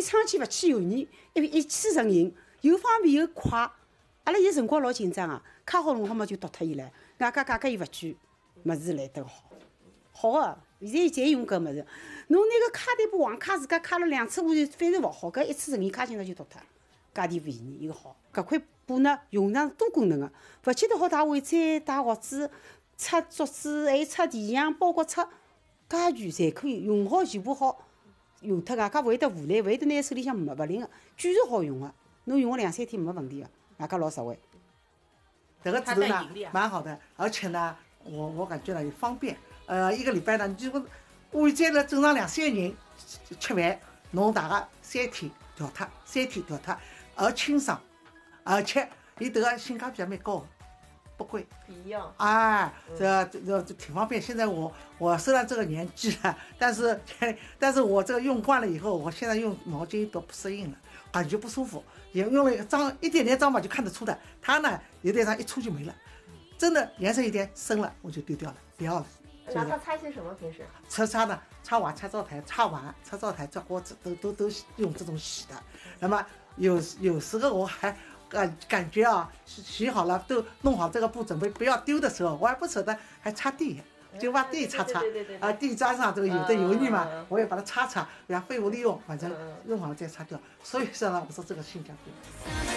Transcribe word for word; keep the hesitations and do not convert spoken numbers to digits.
窗间勿去油腻，一一气成型，又方便又快。阿拉有辰光老紧张啊，卡好弄好嘛就倒脱伊唻，外加价格又勿贵，物事来得好，好个。现在侪用搿物事，侬拿个卡带把黄卡自家卡了两次，下去反正勿好，搿一次成型卡进来就倒脱，价钿勿便宜，又好。搿块布呢，用上多功能个，勿见得好打碗簪、打盒子、插竹子，还有插提箱、包裹插，家具侪可以用好，全部好用脱个，介勿会得腐烂，勿会得拿手里向没勿灵个，全是好用个，侬用个两三天没问题个，外加老实惠。 这个制度呢，蛮好的，而且呢，我我感觉呢也方便。呃，一个礼拜呢，你就晚间呢正常两三个人吃饭，侬大概三天调脱，三天调脱，而清爽，而且伊迭个性价比还蛮高的，不贵。 一样。 哎，这这这挺方便。现在我我虽然这个年纪了，但是但是我这个用惯了以后，我现在用毛巾都不适应了，感觉不舒服。也用了脏一点点脏吧就看得出的，它呢有点脏一出就没了，真的颜色有点深了我就丢掉了，不要了。 拿它擦些什么？平时擦擦的，擦碗、擦灶台、擦碗、擦灶台、擦锅子，都都都用这种洗的。那么有有时候我还感感觉啊，洗好了都弄好这个布准备不要丢的时候，我还不舍得还擦地，就把地擦擦啊，地砖上这个有的油腻嘛，我也把它擦擦，然后废物利用，反正用好了再擦掉。所以说呢，我说这个性价比。